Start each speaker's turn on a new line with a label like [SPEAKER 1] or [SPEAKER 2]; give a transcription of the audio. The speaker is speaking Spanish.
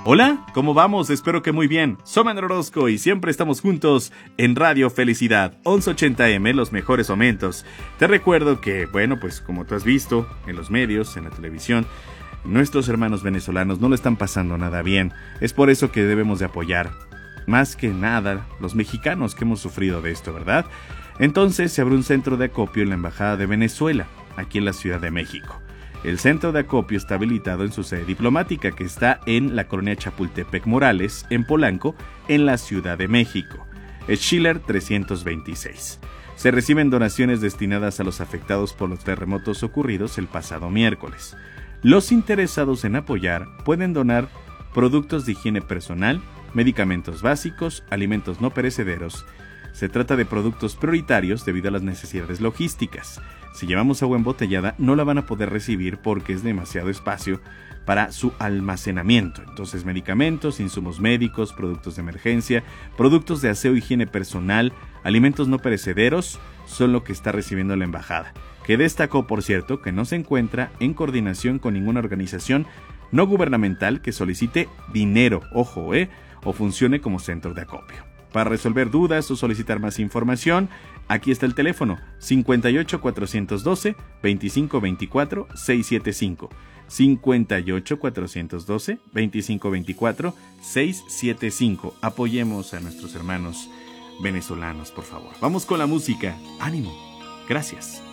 [SPEAKER 1] Hola, ¿cómo vamos? Espero que muy bien. Soy Manuel Orozco y siempre estamos juntos en Radio Felicidad, 1180M, los mejores momentos. Te recuerdo que, bueno, pues como tú has visto en los medios, en la televisión, nuestros hermanos venezolanos no lo están pasando nada bien. Es por eso que debemos de apoyar, más que nada, los mexicanos que hemos sufrido de esto, ¿verdad? Entonces se abre un centro de acopio en la Embajada de Venezuela, aquí en la Ciudad de México. El centro de acopio está habilitado en su sede diplomática, que está en la colonia Chapultepec Morales, en Polanco, en la Ciudad de México. Es Schiller 326. Se reciben donaciones destinadas a los afectados por los terremotos ocurridos el pasado miércoles. Los interesados en apoyar pueden donar productos de higiene personal, medicamentos básicos, alimentos no perecederos. Se trata de productos prioritarios debido a las necesidades logísticas. Si llevamos agua embotellada, no la van a poder recibir porque es demasiado espacio para su almacenamiento. Entonces, medicamentos, insumos médicos, productos de emergencia, productos de aseo e higiene personal, alimentos no perecederos son lo que está recibiendo la embajada, que destacó, por cierto, que no se encuentra en coordinación con ninguna organización no gubernamental que solicite dinero, ojo, o funcione como centro de acopio. Para resolver dudas o solicitar más información, aquí está el teléfono 58 412 2524 675. 58 412 2524 675. Apoyemos a nuestros hermanos venezolanos, por favor. Vamos con la música. ¡Ánimo! Gracias.